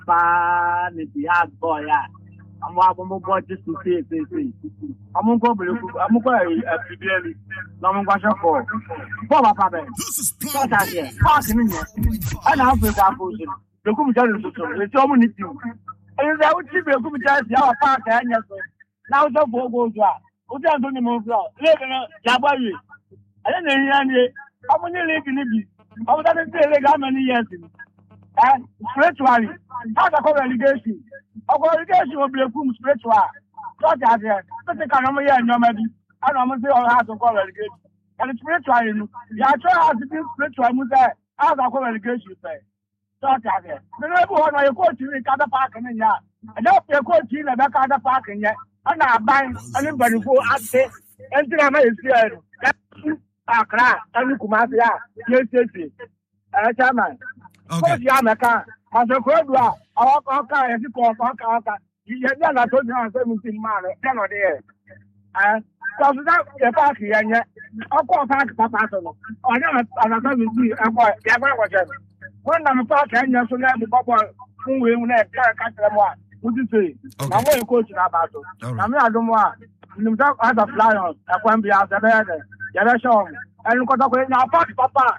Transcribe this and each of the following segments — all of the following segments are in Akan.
the hard boy. I'm going to just to say. I'm going to go a PBL. No one was for. Papa, what here? Passing in here. And I'll put that position. The commission is so many things. And I would see the commission, our park, and yes, now the ball goes out. Who's on the moon floor? Living Jabari. I don't know. How many living in it? I was going to say how many years. And spiritually, how to call relegation. Our relegation will be a boom spiritual. Not as yet. But the economy and nobody. I don't want to say how to call relegation. And spiritually, you are trying to be spiritual. How to call relegation. Not as yet. The never one where you go to the other park in here. And now you go to the back of the park in here. And I buy anybody who asks it. And then I may see Accra and Kumasi. Yes. Chairman. Okay. Yamaka, as a crowd, our car, as you call car, you had never told you 17 miles, 10 or there. And so that party, and yet, I'll call back Papa. I never, and I don't see a boy, when I'm a park, and you're so glad the Papa who will never catch them one. What do you say? I'm going to coach in our battle. I don't want to talk as a flyer, I can't be out the bed. You're showing. And look at the now, Papa.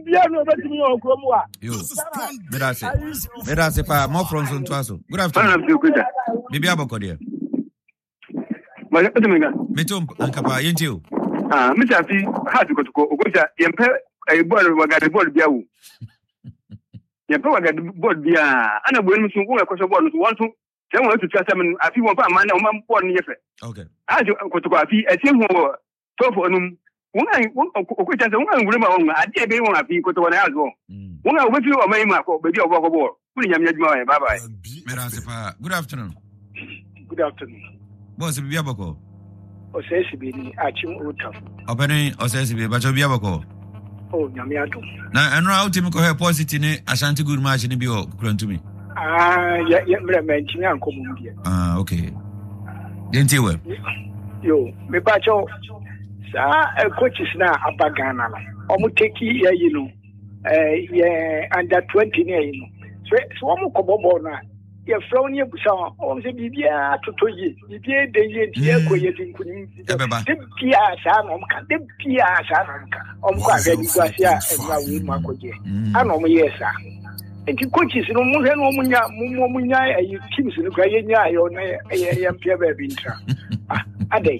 Medase pa more from Sontuaso. Good afternoon. Bibi aboko dia. Metum ankapa yentio. Mr. Fi hard to go ogoja yempe e ball wagade ball bia wo. Yempe wagade ball bia ana bo enum so wo ekwoso ball so wonto se won to twasa men afi won pa man na won ball ne yefe. Okay. Ajo kotoko afi ese ho tofo enum okwecha se unga ngulema wonga ade be won afi ko to wona yazo unga obefi o mai ma ko be bi obo ko kuni nyamnya djuma wa bye bye. Merase pa. Good afternoon. Good afternoon. Boss bi abako. Osesi bi ni achim utaf. Obene osesi bi ba cho bi abako. Oh nyamnya adu. Na eno outi ko he positive ni Ashanti good match ni bi o kurantumi. Ya mre menchi anko mu bi. Okay. Denti we. Yo, me ba cho coaches na abagana la omo take ya under 20 ne so omo kobobo na ya flow ne busa omo se bibia totoyi bibia de ye tie ko ye dinkuni bibia sa no mka bibia sa no mka omo kwa ga di kwasi a enwa we mu akoje ana omo yesa enti coaches no mo he no mo nya teams no kwa ye nya ayo na ye mpia ba bi ntra adai.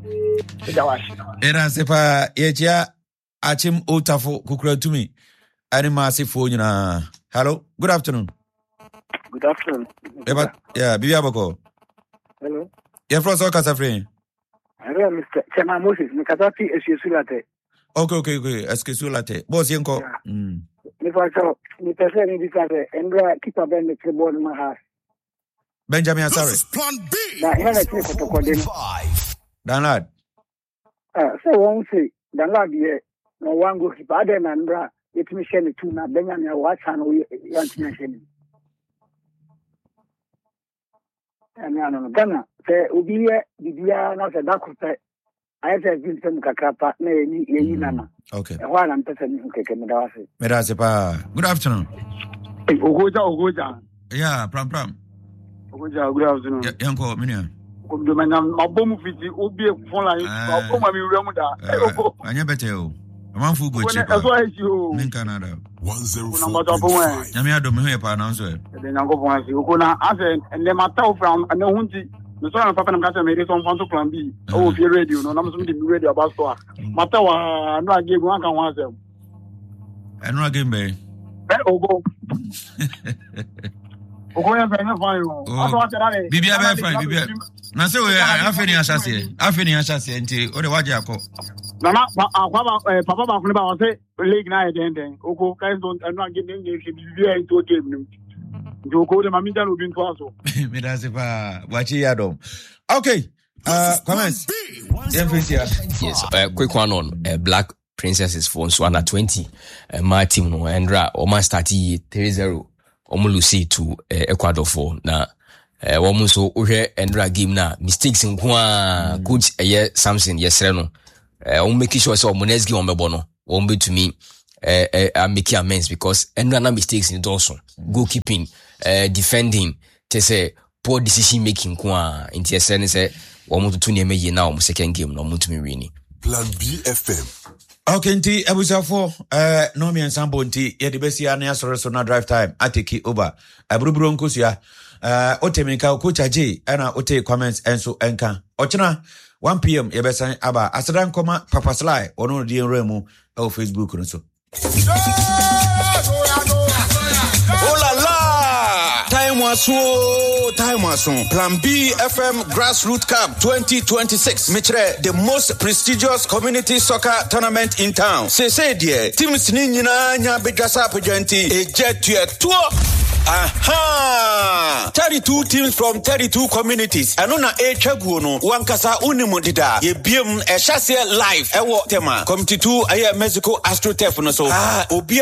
Era sepa yechia achim utafo kukuratumi anima sifo nyina. Hello, good afternoon. Good afternoon. Bibi abako. Hello. Ya froso kasafre. Hello Mr. Chema Moses, mikazapi esiesulate. Okay, esiesulate. Boss yenko. Ni facho, ni pese ni dikare endra kipa bende keyboard ma Benjamin Asare. Na hela kiko tokodeni. Danlad. So won't say Danlad ye no one go keep other than bra it me share two na Benjamin watch and we want to mention. And no Ghana say ubi bibia na se dakote I say Vincent Kakapa na ye nana. Okay. While I'm telling you keke medawase. Medase pa. Good afternoon. Ogoja. Yeah, pram. Ogoja, good afternoon. Yanko minia. Mabomu fiti obi fun la yin ma mi remu da anya bete o amanfu go chepa nin Canada 105 nyame adom he pa na so e de nyango fun asi ko na ase le mata from na hunti no so na papa na kata me re so fun to plan B o fi radio no na so me radio about so mata wa no age go aka wan asem eno age mbe ogo ogo ya fe na fine o aso atare bibia be fine bibia na se we afeni ashase nti o de waje akọ na papa ba fun ba o se league na den ogo kai don eno age den ge bibia into game nim joko de mami dan obi nto aso me da se pa wachi yadom. Okay, comments. Yes, quick one on Black Princesses for so under 20 my team no Andra o man start 3-0 Omulusi to Ecuador for na woman so ohwe Andra game na mistakes nko coach Samson yesre no make sure so next game omebo no won be to me make amends because Andra na mistakes in Dawson goalkeeping defending to say poor decision making kwa in the sense say womu to name ye now second game no mutu me wini. Plan B FM. Okay, nti abusafo no me ensambo nti ye de besia na so na drive time ateki over abrubro nkosia otemika coach J ana ote comments enso enka ochina 1 p.m. ye besan aba asadan koma Papa Sly ono di enremu o Facebook no so. Oh la la! Time was Plan B FM Grassroots Cup 2026. Mitre, the most prestigious community soccer tournament in town. Say dear, teams nina nya bigasa pujenti e jet to a tour. Aha! 32 teams from 32 communities. Anona e chaguno wankasa unimodida. Ye biem e chassis live. Ewo tema. Committee 2 aye Mexico Astro Tef no so. Obi